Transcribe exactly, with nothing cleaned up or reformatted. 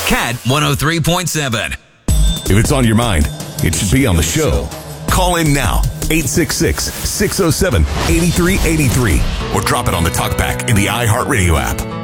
Cat one oh three point seven. If it's on your mind, it should be on the show. Call in now, eight six six, six oh seven, eight three eight three, or drop it on the talkback in the iHeartRadio app.